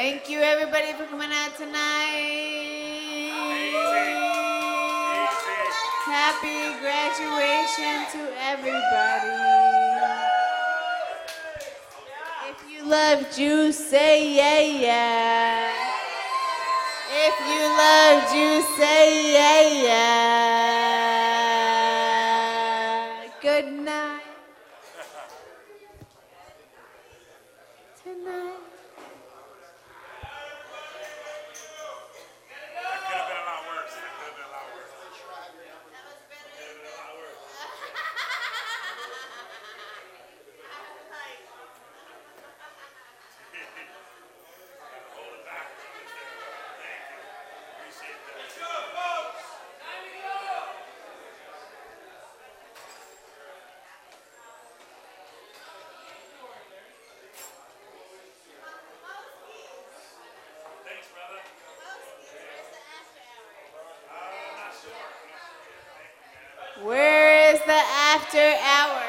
Thank you, everybody, for coming out tonight. Happy graduation to everybody. If you love juice, say yeah, yeah. If you love juice, say yeah, yeah. Good night. Tonight. Where is the after hours?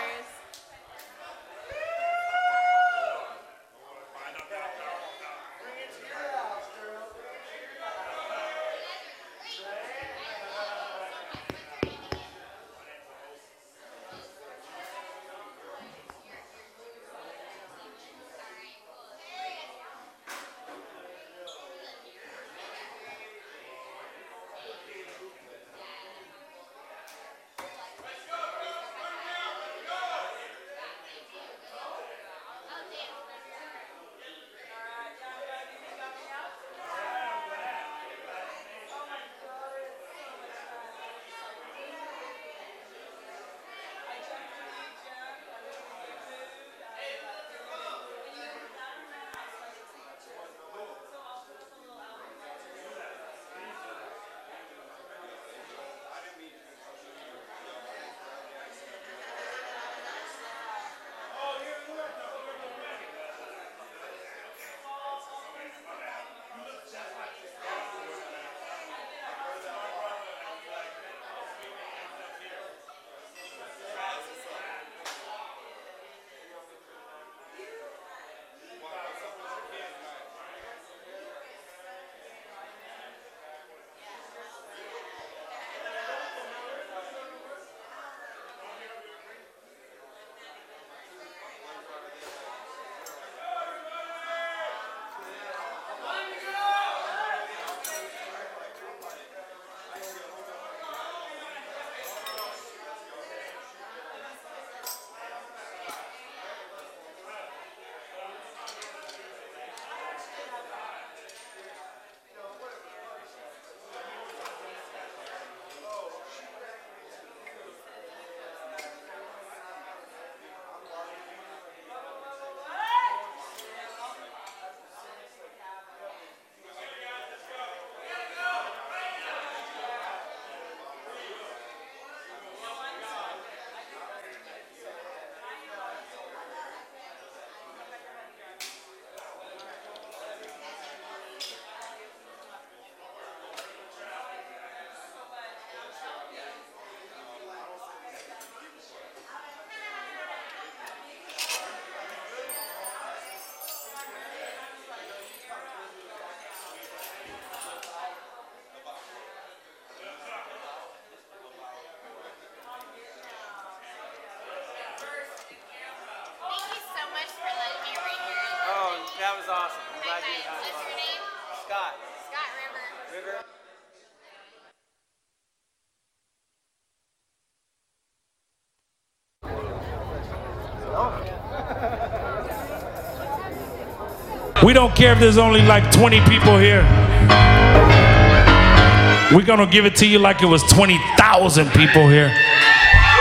That was awesome. I'm glad you had fun. What's your name? Scott. Scott River. River. We don't care if there's only like 20 people here. We're gonna give it to you like it was 20,000 people here.